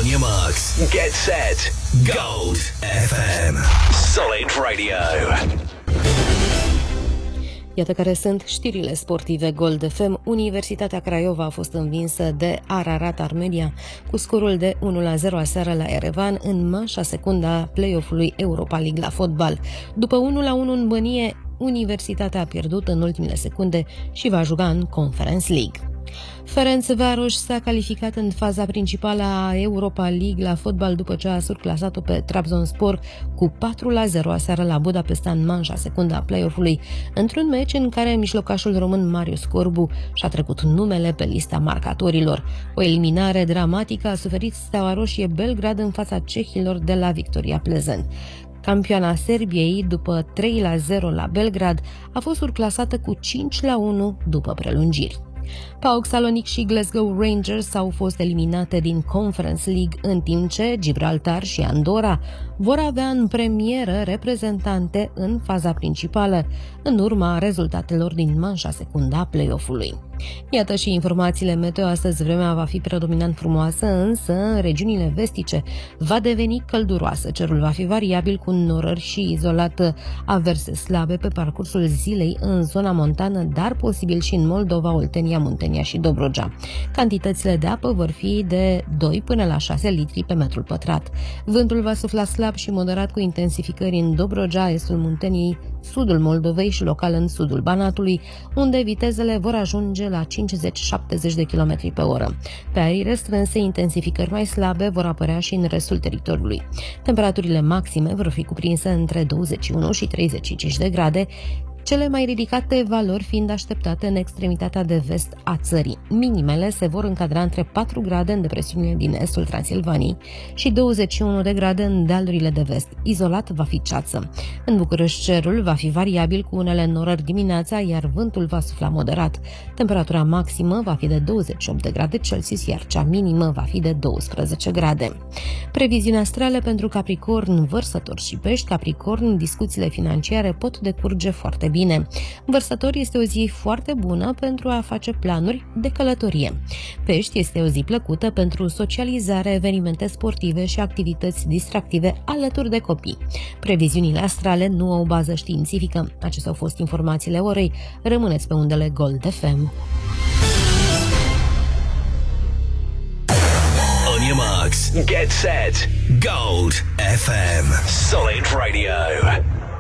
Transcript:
On your marks, get set, Gold FM. Solid Radio. Iată care sunt știrile sportive Gold FM. Universitatea Craiova a fost învinsă de Ararat Armenia cu scorul de 1-0 aseară la Erevan în manșa secundă a play-off-ului Europa League la fotbal. După 1-1 în Bănie, Universitatea a pierdut în ultimele secunde și va juca în Conference League. Ferencvaros s-a calificat în faza principală a Europa League la fotbal după ce a surclasat-o pe Trabzonspor cu 4-0 aseară la Budapesta în manșa secundă a play-off-ului, într-un meci în care mijlocașul român Marius Corbu și-a trecut numele pe lista marcatorilor. O eliminare dramatică a suferit Steaua Roșie Belgrad în fața cehilor de la Victoria Plezent. Campioana Serbiei, după 3-0 la Belgrad, a fost surclasată cu 5-1 după prelungiri. PAOK Salonic și Glasgow Rangers au fost eliminate din Conference League, în timp ce Gibraltar și Andorra vor avea în premieră reprezentante în faza principală, în urma rezultatelor din manșa secundă a play-off-ului. Iată și informațiile meteo. Astăzi vremea va fi predominant frumoasă, însă în regiunile vestice va deveni călduroasă. Cerul va fi variabil cu norări și izolat averse slabe pe parcursul zilei în zona montană, dar posibil și în Moldova, Oltenia, Muntenia și Dobrogea. Cantitățile de apă vor fi de 2 până la 6 litri pe metrul pătrat. Vântul va sufla slab și moderat cu intensificări în Dobrogea, estul Munteniei, sudul Moldovei și local în sudul Banatului, unde vitezele vor ajunge la 50-70 de km pe oră. Pe arii restrânse, intensificări mai slabe vor apărea și în restul teritoriului. Temperaturile maxime vor fi cuprinse între 21 și 35 de grade, cele mai ridicate valori fiind așteptate în extremitatea de vest a țării. Minimele se vor încadra între 4 grade în depresiunile din estul Transilvaniei și 21 de grade în dealurile de vest. Izolat va fi ceață. În București cerul va fi variabil cu unele norări dimineața, iar vântul va sufla moderat. Temperatura maximă va fi de 28 de grade Celsius, iar cea minimă va fi de 12 grade. Previziuni astrale pentru Capricorn, Vărsător și Pești. Capricorn, discuțiile financiare pot decurge foarte bine. Vărsător, este o zi foarte bună pentru a face planuri de călătorie. Pești, este o zi plăcută pentru socializare, evenimente sportive și activități distractive alături de copii. Previziunile astrale nu au bază științifică. Acestea au fost informațiile orei. Rămâneți pe undele Gold FM. On your marks, get set, Gold FM. Solid Radio.